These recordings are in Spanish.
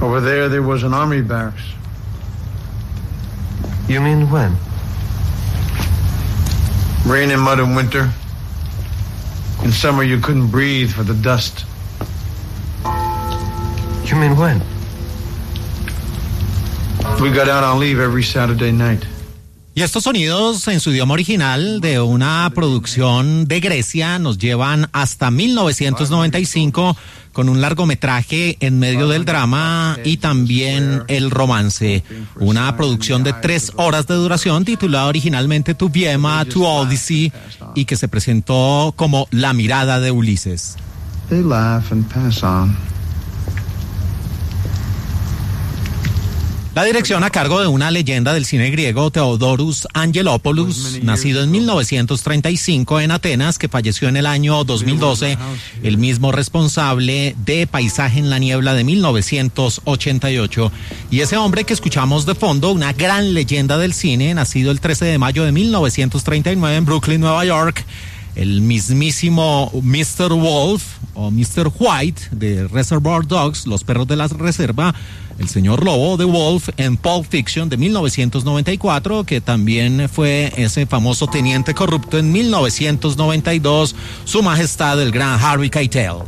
Over there was an army barracks. You mean when? Rain and mud in winter. In summer you couldn't breathe for the dust. You mean when? We got out on leave every Saturday night. Y estos sonidos en su idioma original de una producción de Grecia nos llevan hasta 1995 con un largometraje en medio del drama y también el romance. Una producción de 3 horas de duración titulada originalmente Tu Viema, Tu Odyssey y que se presentó como La mirada de Ulises. They laugh and pass on. La dirección a cargo de una leyenda del cine griego, Theodoros Angelopoulos, nacido en 1935 en Atenas, que falleció en el año 2012, el mismo responsable de Paisaje en la niebla de 1988. Y ese hombre que escuchamos de fondo, una gran leyenda del cine, nacido el 13 de mayo de 1939 en Brooklyn, Nueva York, el mismísimo Mr. Wolf o Mr. White de Reservoir Dogs, Los perros de la reserva, el señor Lobo de Wolf en Pulp Fiction de 1994, que también fue ese famoso teniente corrupto en 1992, Su Majestad el Gran Harvey Keitel.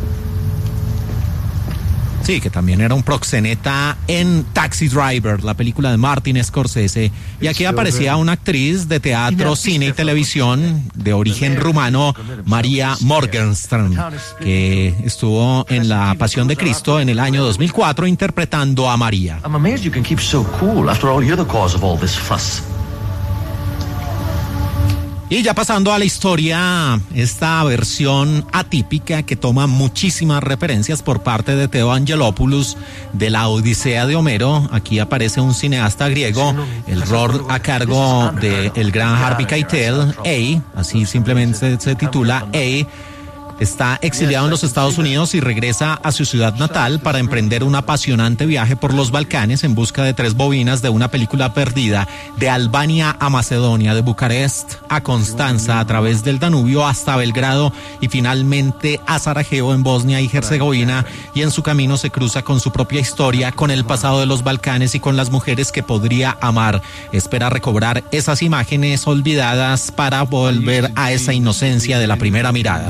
Sí, que también era un proxeneta en Taxi Driver, la película de Martin Scorsese. Y aquí aparecía una actriz de teatro, cine y televisión de origen rumano, María Morgenstern, que estuvo en La Pasión de Cristo en el año 2004 interpretando a María. I'm amazed you can keep so cool. After all, you're the cause of all this fuss. Y ya pasando a la historia, esta versión atípica que toma muchísimas referencias por parte de Theo Angelopoulos de la Odisea de Homero. Aquí aparece un cineasta griego, el rol a cargo de el gran Harvey Keitel, así simplemente se titula está exiliado en los Estados Unidos y regresa a su ciudad natal para emprender un apasionante viaje por los Balcanes en busca de 3 bobinas de una película perdida, de Albania a Macedonia, de Bucarest a Constanza, a través del Danubio hasta Belgrado y finalmente a Sarajevo en Bosnia y Herzegovina, y en su camino se cruza con su propia historia, con el pasado de los Balcanes y con las mujeres que podría amar. Espera recobrar esas imágenes olvidadas para volver a esa inocencia de la primera mirada.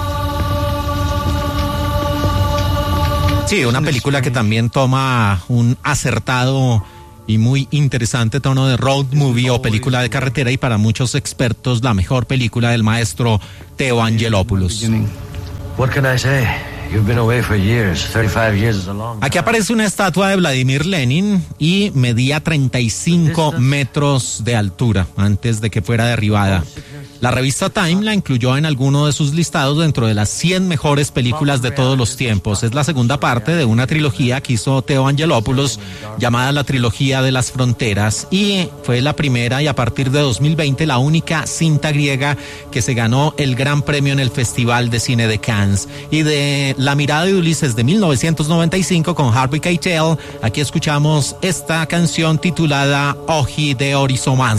Sí, una película que también toma un acertado y muy interesante tono de road movie o película de carretera, y para muchos expertos la mejor película del maestro Theo Angelopoulos. What can I say? You've been away for years. 35 years is a long time. Aquí aparece una estatua de Vladimir Lenin y medía 35 metros de altura antes de que fuera derribada. La revista Time la incluyó en alguno de sus listados dentro de las 100 mejores películas de todos los tiempos. Es la segunda parte de una trilogía que hizo Theo Angelopoulos llamada la Trilogía de las Fronteras, y fue la primera y a partir de 2020 la única cinta griega que se ganó el gran premio en el Festival de Cine de Cannes. Y de La mirada de Ulises de 1995 con Harvey Keitel, aquí escuchamos esta canción titulada Oji de Orizomán.